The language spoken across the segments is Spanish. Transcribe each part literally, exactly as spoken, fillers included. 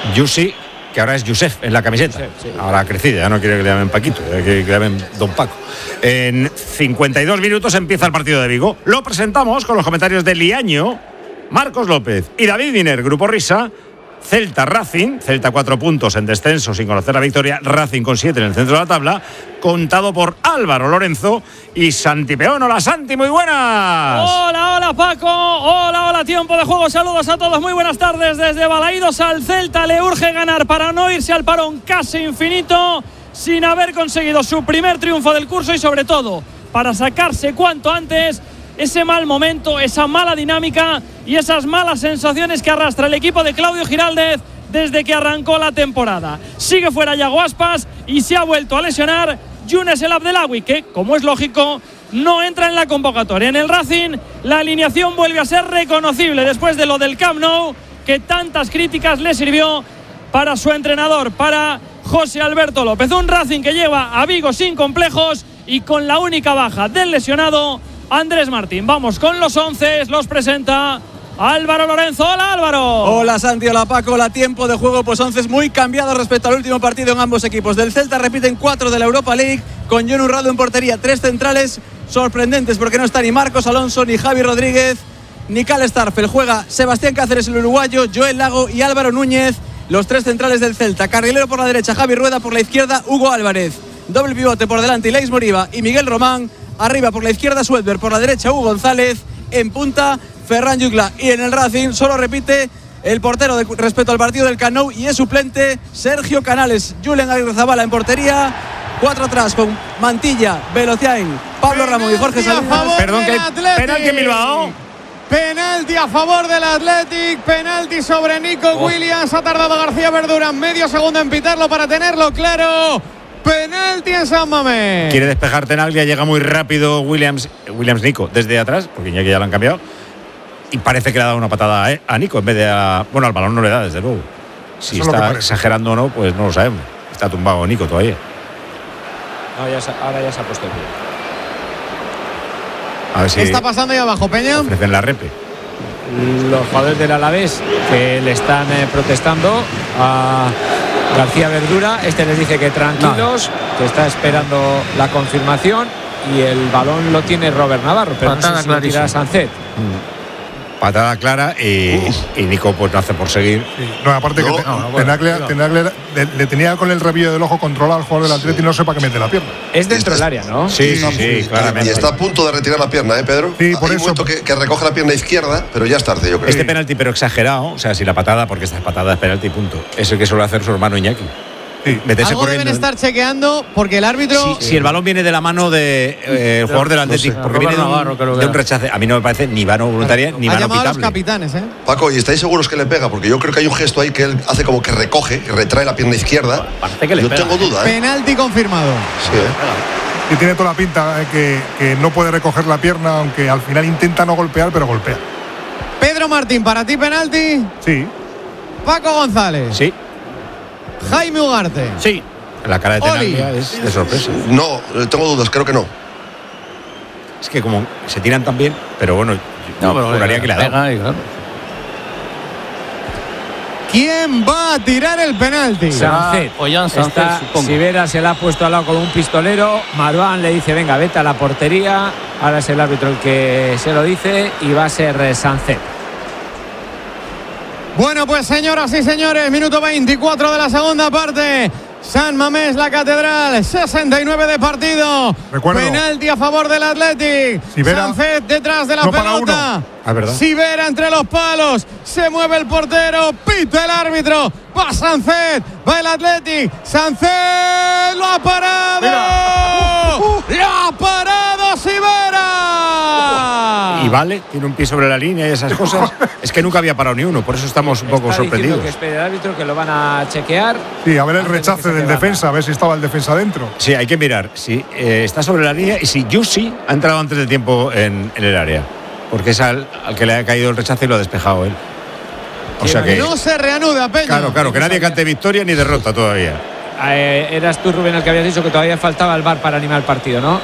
Yusi, que ahora es Yusef en la camiseta. Yusef, sí. Ahora ha crecido, ya no quiere que le llamen Paquito, ya quiere que le llamen Don Paco. En cincuenta y dos minutos empieza el partido de Vigo. Lo presentamos con los comentarios de Liaño, Marcos López y David Miner, Grupo Risa. Celta Racing, Celta cuatro puntos en descenso sin conocer la victoria, Racing con siete en el centro de la tabla, contado por Álvaro Lorenzo y Santi Peón. Hola Santi, muy buenas. Hola, hola Paco, hola, hola, tiempo de juego, saludos a todos, muy buenas tardes desde Balaídos. Al Celta le urge ganar para no irse al parón casi infinito sin haber conseguido su primer triunfo del curso y sobre todo para sacarse cuanto antes ese mal momento, esa mala dinámica y esas malas sensaciones que arrastra el equipo de Claudio Giraldez desde que arrancó la temporada. Sigue fuera Yago Aspas y se ha vuelto a lesionar Younes El Abdelawi, que, como es lógico, no entra en la convocatoria. En el Racing, la alineación vuelve a ser reconocible después de lo del Camp Nou, que tantas críticas le sirvió para su entrenador, para José Alberto López. Un Racing que lleva a Vigo sin complejos y con la única baja del lesionado Andrés Martín. Vamos con los once, los presenta Álvaro Lorenzo. Hola Álvaro. Hola Santi, hola Paco, hola. Tiempo de juego, pues once muy cambiado respecto al último partido en ambos equipos. Del Celta repiten cuatro de la Europa League, con Jon Urrado en portería, tres centrales sorprendentes porque no está ni Marcos Alonso, ni Javi Rodríguez, ni Cal Starfel. Juega Sebastián Cáceres el uruguayo, Joel Lago y Álvaro Núñez, los tres centrales del Celta. Carrilero por la derecha, Javi Rueda, por la izquierda Hugo Álvarez. Doble pivote por delante, Ilais Moriba y Miguel Román. Arriba por la izquierda Suelver, por la derecha Hugo González, en punta Ferran Jutgla. Y en el Racing solo repite el portero de, respecto al partido del Camp Nou y es suplente Sergio Canales. Julen Aguirrezabala en portería, cuatro atrás con Mantilla, Velociain, Pablo Ramón y Jorge Salinas. Perdón, que penalti en Bilbao. Penalti a favor del Athletic, penalti sobre Nico oh. Williams. Ha tardado García Verdura medio segundo en pitarlo para tenerlo claro. Penalti en San Mamés. Quiere despejar Tenaglia, llega muy rápido Williams, Williams Nico desde atrás, porque ya que ya lo han cambiado. Y parece que le ha dado una patada ¿eh? a Nico en vez de a. Bueno, al balón no le da, desde luego. Si Eso está exagerando o no, pues no lo sabemos. Está tumbado Nico todavía. No, ya se, ahora ya se ha puesto el pie. A ver si ¿Qué está pasando ahí abajo, Peña? Ofrecen la repe. Los jugadores del Alavés que le están eh, protestando a García Verdura. Este les dice que tranquilos, no. que está esperando la confirmación y el balón lo tiene Robert Navarro, pero patada no sé si lo tira Sancet. Mm. Patada clara y, y Nico pues no hace por seguir. Sí. No, aparte no, que te, no, no, bueno, Tenaglia, no. Tenaglia le, le tenía con el rabillo del ojo controlado al jugador del Atleti y no sé para qué mete la pierna. Es dentro del área, ¿no? Sí, sí, sí, sí, claramente. Y está a punto de retirar la pierna, ¿eh, Pedro? Sí, por Hay eso. un momento que, que recoge la pierna izquierda, pero ya es tarde, yo creo. Este penalti, pero exagerado, o sea, si la patada, porque esta es patada, es penalti, punto. Es el que suele hacer su hermano Iñaki. Sí. Algo deben estar chequeando porque el árbitro. Si, si el balón viene de la mano del de, eh, jugador del Athletic, no sé, porque viene de un, Navarro, creo que de un rechace, a mí no me parece ni mano voluntaria ni mano pitable. Ha llamado a los capitanes, ¿eh? Paco, ¿y estáis seguros que le pega? Porque yo creo que hay un gesto ahí que él hace como que recoge, que retrae la pierna izquierda. Parece que le yo pega. tengo duda, ¿eh? Penalti confirmado. Sí, ¿eh? Y tiene toda la pinta eh, que, que no puede recoger la pierna, aunque al final intenta no golpear, pero golpea. Pedro Martín, ¿para ti penalti? Sí. Paco González. Sí. Jaime Ugarte. Sí. La cara de Tenaglia es de sorpresa. No, tengo dudas, creo que no. Es que como se tiran tan bien, pero bueno, no, pero juraría que le ha dado. Claro. ¿Quién va a tirar el penalti? Sancet. Ollán Sancet, Está, supongo. Sivera se la ha puesto al lado con un pistolero. Marwan le dice, venga, vete a la portería. Ahora es el árbitro el que se lo dice y va a ser Sancet. Bueno, pues señoras y señores, minuto veinticuatro de la segunda parte. San Mamés, la Catedral, sesenta y nueve de partido. Recuerdo. Penalti a favor del Athletic. Sivera, Sancet detrás de la no pelota. Ah, ¿verdad? Sivera entre los palos. Se mueve el portero. Pita el árbitro. Va Sancet. Va el Athletic. Sancet lo ha parado. Uh, uh, uh. Lo ha parado Sivera. Y vale, tiene un pie sobre la línea y esas cosas. Es que nunca había parado ni uno, por eso estamos un poco Está sorprendidos. Que espere el árbitro, que lo van a chequear. Sí, a ver el rechace del defensa, a ver si estaba el defensa dentro. Sí, hay que mirar si eh, está sobre la línea y si Yusi ha entrado antes de tiempo en, en el área. Porque es al, al que le ha caído el rechace y lo ha despejado él. O sea que no se reanuda, Peña. Claro, claro, que nadie cante victoria ni derrota todavía. Eh, eras tú, Rubén, el que habías dicho que todavía faltaba el V A R para animar el partido, ¿no?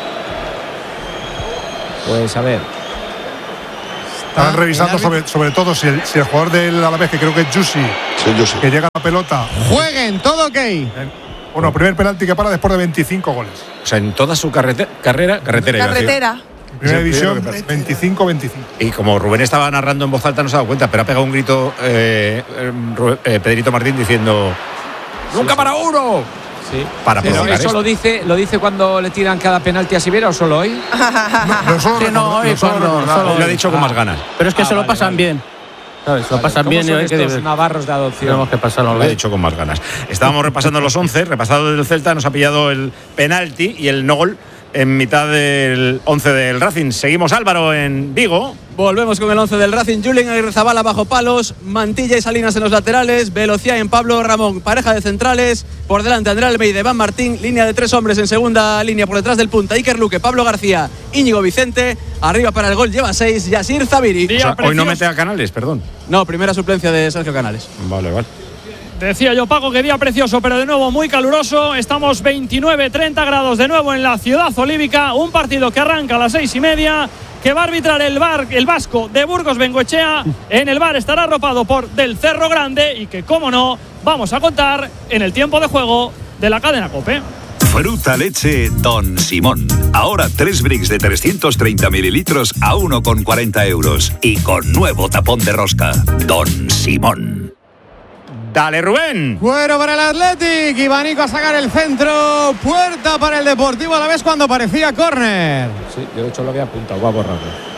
Pues a ver. Estaban revisando sobre, sobre todo si el, si el jugador del Alavés, que creo que es Yusi, Sí, yo sí. Que llega la pelota. Jueguen, todo ok. Bueno, primer penalti que para después de veinticinco goles. O sea, en toda su carrete, carrera, carretera. iba a decir. Carretera. Primera Sí, división, primero que veinticinco veinticinco. Y como Rubén estaba narrando en voz alta, no se ha dado cuenta, pero ha pegado un grito eh, eh, Pedrito Martín diciendo: ¡nunca para uno! Sí. Para Pero provocar eso esto. lo dice, lo dice cuando le tiran cada penalti a Sivera o solo hoy. No, no, solo Sí, no, recordar- hoy no solo solo- recordar. solo- Lo ha dicho con más ganas. Pero es que Ah, se lo vale, pasan vale. bien. ¿Sabes? Se lo pasan ¿Cómo bien y son hay que estos diver- navarros de adopción? tenemos que pasarlo Lo ha bien. dicho con más ganas. Estábamos repasando los once, repasado del Celta, nos ha pillado el penalti y el no gol en mitad del once del Racing. Seguimos, Álvaro, en Vigo. Volvemos con el once del Racing. Julen Aguirrezabala bajo palos, Mantilla y Salinas en los laterales, Velocia en Pablo Ramón, pareja de centrales, por delante André Almeida, Iván Martín, línea de tres hombres en segunda línea por detrás del punta, Iker Luque, Pablo García, Íñigo Vicente, arriba para el gol lleva seis, Yasir Zabiri. Día O sea, hoy no precioso. mete a Canales, perdón. No, primera suplencia de Sergio Canales. Vale, vale. Decía yo, Paco, que día precioso, pero de nuevo muy caluroso. Estamos veintinueve treinta grados de nuevo en la ciudad olívica. Un partido que arranca a las seis y media, que va a arbitrar el, bar, el vasco de Burgos Bengoechea. En el bar estará arropado por Del Cerro Grande y que, como no, vamos a contar en el tiempo de juego de la cadena COPE. Fruta leche Don Simón. Ahora tres bricks de trescientos treinta mililitros a uno con cuarenta euros. Y con nuevo tapón de rosca. Don Simón. Dale, Rubén. Cuero para el Athletic. Ivanico a sacar el centro. Puerta para el Deportivo a la vez cuando parecía córner. Sí, yo de hecho lo había apuntado, voy a borrarlo.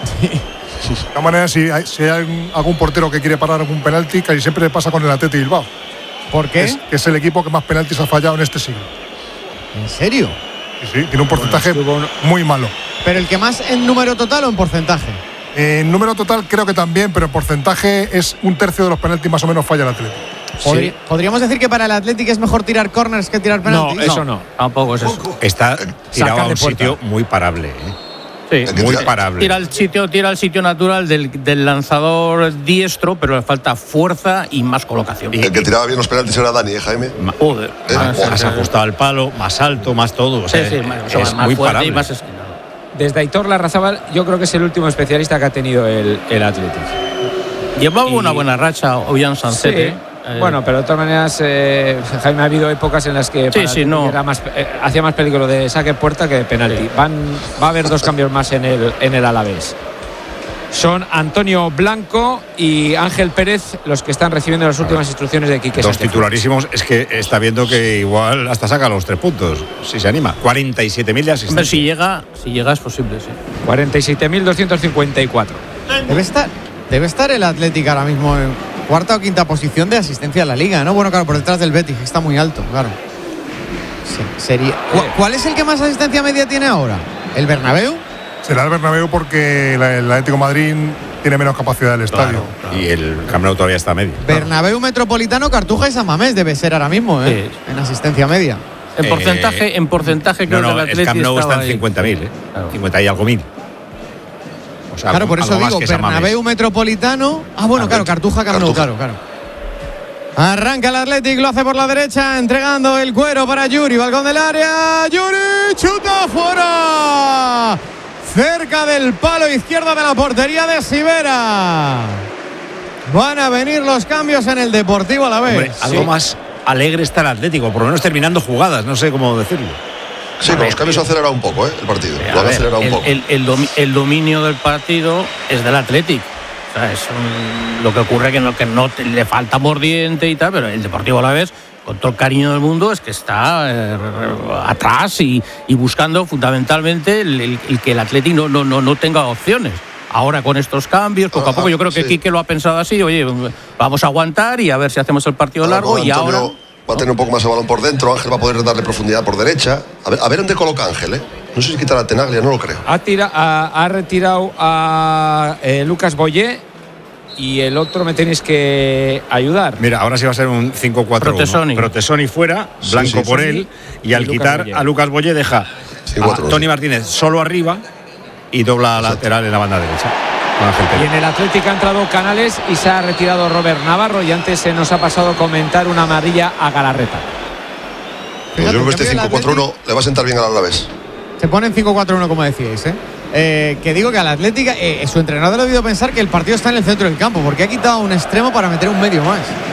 De todas maneras, si hay, si hay algún, algún portero que quiere parar algún penalti, casi siempre le pasa con el Athletic Bilbao. ¿Por qué? Es, que es el equipo que más penaltis ha fallado en este siglo. ¿En serio? Sí, sí, tiene un porcentaje muy malo. ¿Pero el que más en número total o en porcentaje? En número total creo que también, pero en porcentaje es un tercio de los penaltis más o menos falla el Athletic. Podri- ¿Podríamos decir que para el Athletic es mejor tirar corners que tirar penaltis? No, eso no. Tampoco es eso. Está tirado a Sacar de un puerta. sitio muy parable, ¿eh? Sí. Muy parable. Tira al sitio, tira al sitio natural del, del lanzador diestro, pero le falta fuerza y más colocación. El que tiraba bien los penaltis era Dani, ¿eh, Jaime? Ma- Joder. Eh, más, joder. más ajustado al palo, más alto, más todo. O Sí, sea, sí, es, más, es más muy fuerte parable. y más esquinado. Desde Aitor Larrazábal, yo creo que es el último especialista que ha tenido el, el Athletic. Llevaba Y- una buena racha Ollán Sancet. Sí. Bueno, pero de todas maneras, eh, Jaime, ha habido épocas en las que Sí, para sí, el no. era más, eh, hacía más peligro de saque puerta que de penalti. Van, va a haber dos cambios más en el, en el Alavés. Son Antonio Blanco y Ángel Pérez los que están recibiendo las últimas instrucciones de Quique Dos Sánchez. titularísimos. Es que está viendo que igual hasta saca los tres puntos, si se anima. cuarenta y siete mil de Hombre, asistencia. si llega, si llega es posible, sí. cuarenta y siete mil doscientos cincuenta y cuatro. Debe estar, debe estar el Athletic ahora mismo en cuarta o quinta posición de asistencia a la liga, ¿no? Bueno, claro, por detrás del Betis, que está muy alto, claro. Sí, sería. ¿Cu- ¿Cuál es el que más asistencia media tiene ahora? ¿El Bernabéu? Será el Bernabéu porque la- el Atlético de Madrid tiene menos capacidad del estadio. Y el Camp Nou todavía está a medio. Bernabéu Metropolitano, Cartuja y San Mamés debe ser ahora mismo, ¿eh? En asistencia media. En Eh, porcentaje, en porcentaje creo No, que no, el el Camp Atleti Nou está estaba en ahí. cincuenta mil, ¿eh? Claro. cincuenta y algo mil. O sea, Claro, algo- por eso algo más digo, que San Mamés. Bernabéu Metropolitano. Ah, bueno, Ah, claro, Cartu- Cartuja, Camp Nou, claro, Cartuja. claro. Arranca el Athletic, lo hace por la derecha, entregando el cuero para Yuri, balcón del área. Yuri, chuta fuera. Cerca del palo izquierdo de la portería de Sivera. Van a venir los cambios en el Deportivo a la Hombre, vez. algo más alegre está el Atlético, por lo menos terminando jugadas, no sé cómo decirlo. Sí, con los cambios se ha acelerado un poco, ¿eh? El partido. A Lo ha ver, acelerado un el, poco. el- el domi- el dominio del partido es del Athletic. O sea, es un- lo que ocurre que no, que no te- le falta mordiente y tal, pero el Deportivo a la vez, con todo el cariño del mundo, es que está eh, atrás y, y buscando fundamentalmente el, el- el que el Athletic no, no, no, no tenga opciones. Ahora con estos cambios, poco a poco, yo creo que sí. Quique lo ha pensado así, oye, vamos a aguantar y a ver si hacemos el partido Ahora largo con y Antonio ahora... va a tener un poco más el balón por dentro. Ángel va a poder darle profundidad por derecha. A ver, a ver dónde coloca Ángel, ¿eh? No sé si quita la Tenaglia, no lo creo. Ha, tira- ha, ha retirado a eh, Lucas Boyé y el otro me tenéis que ayudar. Mira, ahora sí va a ser un cinco cuatro uno. Protesoni. Protesoni fuera, Sí, Blanco sí, por sí. él, y al Lucas quitar Boyé. a Lucas Boyé deja Sí, a cuatro, Tony sí. Martínez solo arriba y dobla lateral en la banda derecha. Con Ángel Y Pérez. en el Atlético ha entrado Canales y se ha retirado Robert Navarro y antes se nos ha pasado a comentar una amarilla a Galarreta. Pues yo creo que este en cambio, cinco el cuatro uno le va a sentar bien al Alavés. Se pone en cinco cuatro uno, como decíais, ¿eh? Eh, que digo que al Atlético, eh, su entrenador ha debido pensar que el partido está en el centro del campo, porque ha quitado un extremo para meter un medio más.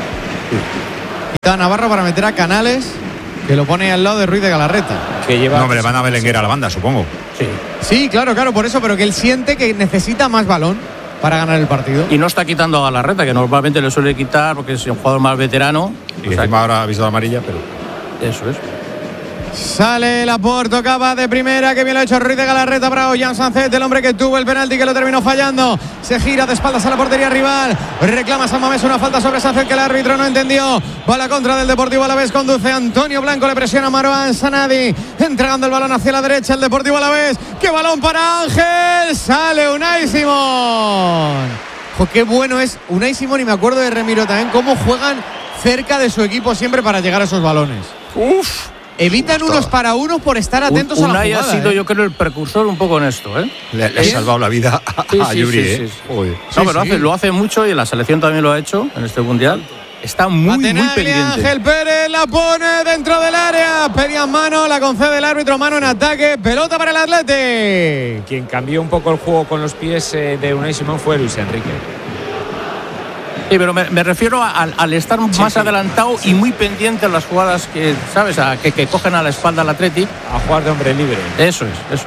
Quita a Navarro para meter a Canales, que lo pone al lado de Ruiz de Galarreta. Que lleva No, me le van a Belenguer a la banda, supongo. Sí. Sí, claro, claro, por eso, pero que él siente que necesita más balón para ganar el partido. Y no está quitando a Galarreta, que normalmente le suele quitar porque es un jugador más veterano. Y O sea, encima ahora ha visto la amarilla, pero. eso es. Sale Laporte, tocaba de primera, que bien lo ha hecho Ruiz de Galarreta para Ollán Sancet, el hombre que tuvo el penalti que lo terminó fallando. Se gira de espaldas a la portería rival. Reclama San Mamés una falta sobre Sancet que el árbitro no entendió. Va a la contra del Deportivo Alavés, conduce Antonio Blanco, le presiona a Marouane Sanadi, entregando el balón hacia la derecha el Deportivo Alavés. ¡Qué balón para Ángel! Sale Unai Simón. Jo, qué bueno es Unai Simón, y me acuerdo de Remiro también, cómo juegan cerca de su equipo siempre para llegar a esos balones. Uf. Evitan unos para unos por estar atentos Un, a la Unai jugada. ha sido, ¿eh? yo creo, el precursor un poco en esto, ¿eh? Le, le ha ¿Sí? salvado la vida a, Sí, a sí, Yuri, sí, ¿eh? sí, sí. Joder. No, Sí, pero lo sí. hace, lo hace mucho y en la selección también lo ha hecho en este mundial. Está muy, muy Tenaglia, pendiente. Ángel Pérez la pone dentro del área. Pedía mano, la concede el árbitro, mano en ataque. Pelota para el Athletic. Quien cambió un poco el juego con los pies eh, de Unai Simón fue Luis Enrique. Sí, pero me, me refiero a- al, al estar Sí, más sí. adelantado y muy pendiente en las jugadas que, ¿sabes? A, que, que cogen a la espalda al Athletic. A jugar de hombre libre. Eso es, eso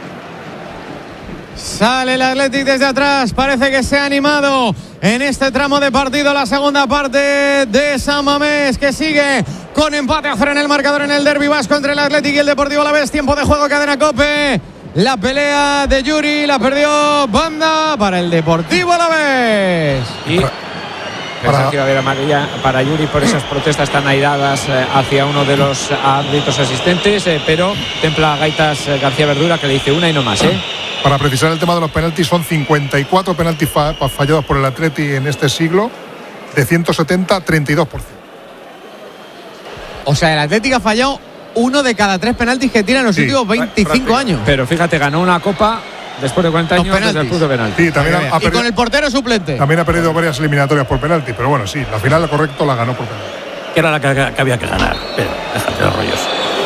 es. Sale el Athletic desde atrás. Parece que se ha animado en este tramo de partido. La segunda parte de San Mamés, que sigue con empate a cero en el marcador en el derbi vasco entre el Athletic y el Deportivo Alavés. Tiempo de juego, cadena COPE. La pelea de Yuri la perdió Banda para el Deportivo Alavés. Y pensaba que iba a haber amarilla para Yuri por esas protestas tan airadas eh, hacia uno de los árbitros asistentes, eh, pero templa gaitas eh, García Verdura, que le dice una y no más, ¿eh? Para precisar el tema de los penaltis, son cincuenta y cuatro penaltis fa fallados por el Atleti en este siglo, de ciento setenta, treinta y dos por ciento. O sea, el Athletic ha fallado uno de cada tres penaltis que tira en los Sí, últimos veinticinco años. Pero fíjate, ganó una copa después de cuarenta Los años desde el penaltis. punto de penalti. Sí, también ha, ha Y con perdido, el portero suplente. también ha perdido varias eliminatorias por penalti, pero bueno, sí, la final, lo correcto, la ganó por penalti. Que era la que, que había que ganar. Pero déjate de rollos.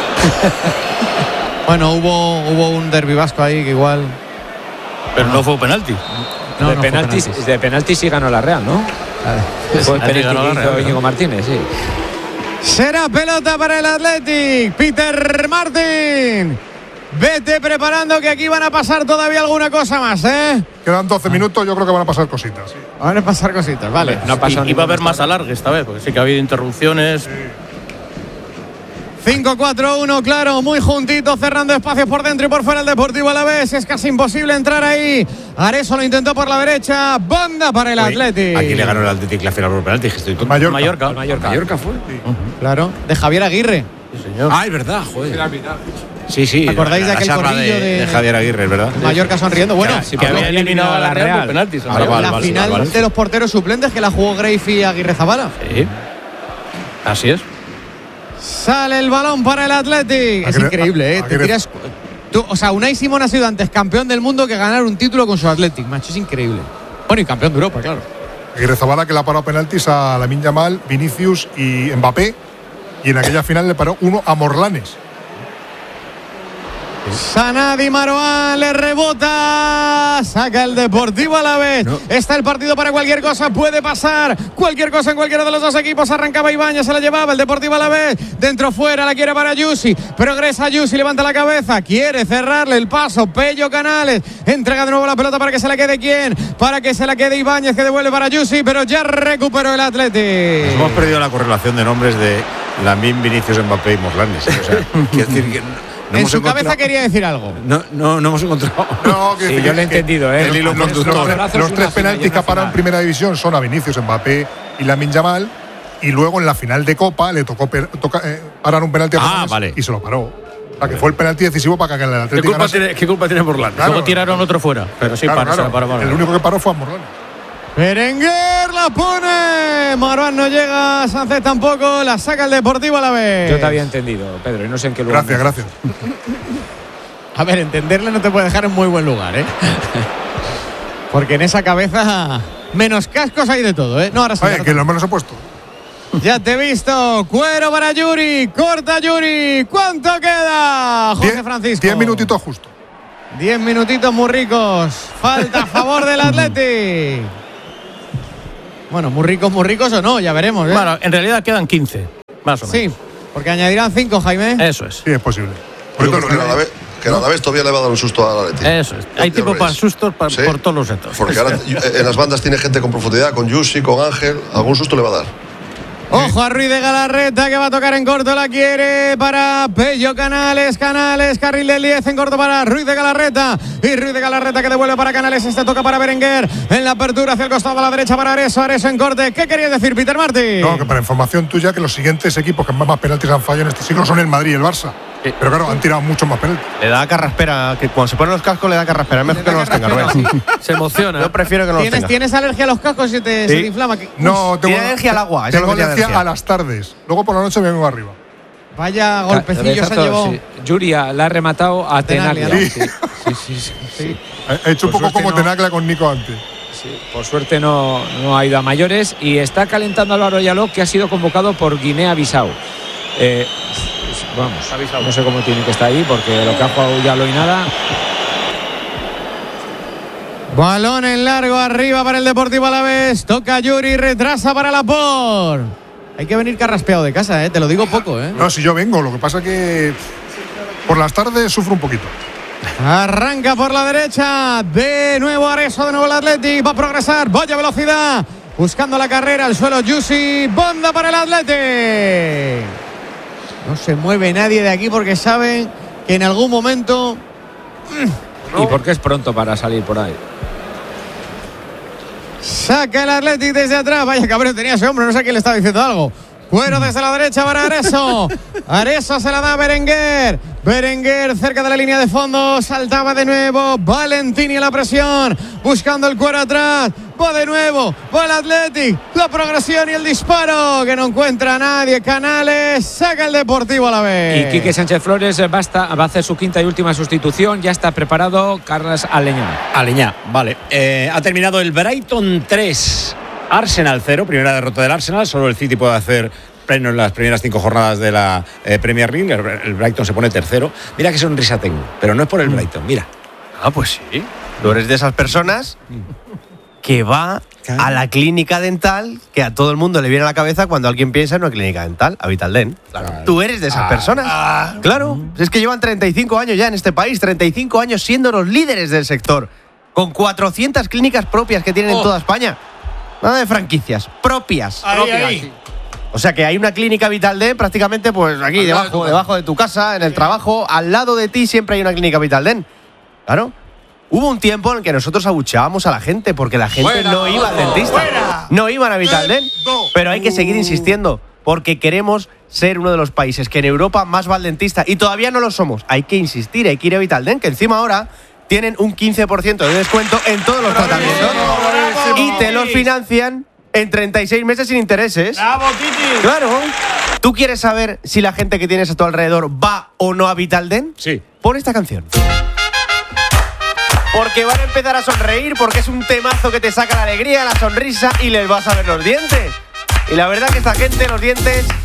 Bueno, hubo, hubo un derbi vasco ahí que igual. Pero no fue penalti. No, de, no fue penaltis, penaltis. de penaltis sí ganó la Real, ¿no? Fue el Penalti penalti ganó la que Real, hizo ¿no? Íñigo Martínez, sí. Será pelota para el Athletic. Peter Martin. Vete preparando que aquí van a pasar todavía alguna cosa más, ¿eh? Quedan doce minutos, yo creo que van a pasar cositas. Sí. Van a pasar cositas, vale. No pasó Y, y va a haber ninguna más alargue esta vez, porque sí que ha habido interrupciones. cinco cuatro uno, claro, muy juntito, cerrando espacios por dentro y por fuera el Deportivo Alavés. Es casi imposible entrar ahí. Areso lo intentó por la derecha. Banda para el Oye, Athletic. Aquí le ganó el Atlético la final por penalti. Que estoy tonto. Mallorca. Mallorca. Al Mallorca. Mallorca fue. Claro, de Javier Aguirre. Sí, señor. Ah, es verdad, joder. Sí, sí. ¿Acordáis la- de la aquel charla corrillo de, de- de Javier Aguirre, ¿verdad? Mallorca sonriendo. Bueno, Sí, que pero había eliminado a la Real por penaltis. Vale, vale, la vale, final vale. de los porteros suplentes que la jugó Greif y Aguirre Zabala. Sí. Así es. Sale el balón para el Athletic. Es Aguirre- increíble, ¿eh? Te Aguirre- tiras- tú- o sea, Unai Simón ha sido antes campeón del mundo que ganar un título con su Athletic, macho. Es increíble. Bueno, y campeón de Europa, claro. Aguirre Zabala, que le ha parado penaltis a Lamine Yamal, Vinicius y Mbappé. Y en aquella final le paró uno a Morlanes. Sanadi Marouane le rebota, saca el Deportivo Alavés. No. Está el partido para cualquier cosa, puede pasar cualquier cosa en cualquiera de los dos equipos. Arrancaba Ibañez, se la llevaba el Deportivo Alavés, dentro fuera, la quiere para Yusi, progresa Yusi, levanta la cabeza, quiere cerrarle el paso, Pello Canales, entrega de nuevo la pelota para que se la quede quién, para que se la quede Ibañez, que devuelve para Yusi, pero ya recuperó el Athletic. Hemos perdido la correlación de nombres de Lamine, Vinicius, Mbappé y Morlanes. O sea, quiero decir que no, no En hemos su encontrado- cabeza quería decir algo. No, no, no hemos encontrado. No, que Sí, decir yo lo he que- entendido, ¿eh? el hilo Los, conductor. los- brazos, los una tres final y penaltis una que ha parado en final. primera división son a Vinicius, Mbappé y Lamine Yamal. Y luego en la final de Copa le tocó per- toca- eh, parar un penalti a Ah, Morlanes vale. y se lo paró. O sea, que fue el penalti decisivo para que el ¿Qué Atlético culpa, ganase. tiene, ¿Qué culpa tiene Morlanes? Claro. Luego tiraron otro fuera. Pero sí, Claro, para, claro. para, para, El único que paró fue a Morlanes. Berenguer la pone. Marouane no llega, Sánchez tampoco. La saca el Deportivo a la vez. Yo te había entendido, Pedro, y no sé en qué lugar. Gracias, gracias. A ver, entenderle no te puede dejar en muy buen lugar, ¿eh? Porque en esa cabeza menos cascos hay de todo, ¿eh? No, ahora sí. Oye, ahora que lo menos he puesto. Ya te he visto. Cuero para Yuri. Corta Yuri. ¿Cuánto queda? José Diez- Francisco. Diez minutitos justo. Diez minutitos muy ricos. Falta a favor del Athletic. Bueno, muy ricos, muy ricos o no, ya veremos. ¿eh? Bueno, en realidad quedan quince, más o menos. Sí, porque añadirán cinco, Jaime. Eso es. Sí, es posible. Yo creo que el Alavés, que el Alavés todavía le va a dar un susto a la Atleti. Eso es. Hay tiempo para sustos pa, ¿Sí? por todos los sectores. Porque ahora en las bandas tiene gente con profundidad, con Yusi, con Ángel. Algún susto le va a dar. Ojo a Ruiz de Galarreta que va a tocar en corto, la quiere para Pello Canales, Canales, carril del diez en corto para Ruiz de Galarreta y Ruiz de Galarreta que devuelve para Canales, este toca para Berenguer en la apertura hacia el costado a la derecha para Areso, Areso en corte. ¿Qué querías decir, Peter Martí? No, que para información tuya que los siguientes equipos que más, más penaltis han fallado en este siglo son el Madrid y el Barça. Sí. Pero claro, han tirado muchos más penaltis. Le da carraspera, que cuando se ponen los cascos le da carraspera. Es mejor que no los tenga, Rubén. Se emociona. Yo prefiero que no los ¿Tienes, tenga. ¿Tienes alergia a los cascos y te, Sí. se te inflama? No, tengo Tiene alergia al agua. Tengo esa es la alergia alergia. a las tardes. Luego por la noche me vengo arriba. Vaya golpecillo se llevó. Sí. Yuria la ha rematado a Tenaglia, Tenaglia. ¿no? Sí, sí, sí, sí, sí. He hecho Por un poco suerte como no. Tenaglia con Nico antes. Sí, por suerte no, no ha ido a mayores y está calentando Álvaro Yaló, que ha sido convocado por Guinea-Bissau. Eh, vamos, no sé cómo tiene que estar ahí porque lo que ha jugado Yaló y nada. Balón en largo arriba para el Deportivo Alavés. Toca Yuri, retrasa para Laporte. Hay que venir carraspeado de casa, ¿eh? Te lo digo poco, ¿eh? No, si yo vengo, lo que pasa es que por las tardes sufro un poquito. Arranca por la derecha. De nuevo Areso, de nuevo el Athletic. Va a progresar. Vaya velocidad. Buscando la carrera. Al suelo Yusi. Bonda para el Athletic. No se mueve nadie de aquí porque saben que en algún momento. Y porque es pronto para salir por ahí. Saca el Athletic desde atrás. Vaya cabrón tenía ese hombre. No sé a quién le estaba diciendo algo. Cuero desde la derecha para Areso. Areso se la da a Berenguer. Berenguer cerca de la línea de fondo. Saltaba de nuevo. Valentini a la presión. Buscando el cuero atrás. Va de nuevo. Va el Athletic. La progresión y el disparo. Que no encuentra a nadie. Canales. Saca el Deportivo a la vez. Y Quique Sánchez Flores va a, estar, va a hacer su quinta y última sustitución. Ya está preparado Carlos Aleñá. Aleñá, vale. Eh, ha terminado el Brighton tres. Arsenal cero, primera derrota del Arsenal. Solo el City puede hacer pleno en las primeras cinco jornadas de la eh, Premier League. El, el Brighton se pone tercero. Mira qué sonrisa tengo, pero no es por el Brighton, mira. Ah, pues sí. Tú eres de esas personas que va a la clínica dental que a todo el mundo le viene a la cabeza cuando alguien piensa en una clínica dental, a Vitaldent. Claro. Tú eres de esas Ah. personas. Ah. Claro. Es que llevan treinta y cinco años ya en este país, treinta y cinco años siendo los líderes del sector, con cuatrocientas clínicas propias que tienen Oh. en toda España. Nada de franquicias, propias. Ahí, propias. ahí. O sea que hay una clínica Vitaldent prácticamente pues aquí Al lado debajo, de tu debajo de tu casa, en el trabajo, al lado de ti siempre hay una clínica Vitaldent. Claro. Hubo un tiempo en el que nosotros abucheábamos a la gente porque la gente Fuera, no iba al dentista. fuera. No iban a Vitaldent. Pero hay que seguir insistiendo porque queremos ser uno de los países que en Europa más va al dentista y todavía no lo somos. Hay que insistir, hay que ir a Vitaldent, que encima ahora tienen un quince por ciento de descuento en todos los tratamientos y te los financian en treinta y seis meses sin intereses. ¡Bravo, Titi! Claro. ¿Tú quieres saber si la gente que tienes a tu alrededor va o no a Vitaldent? Sí. Pon esta canción. Porque van a empezar a sonreír, porque es un temazo que te saca la alegría, la sonrisa y les vas a ver los dientes. Y la verdad que esta gente, los dientes,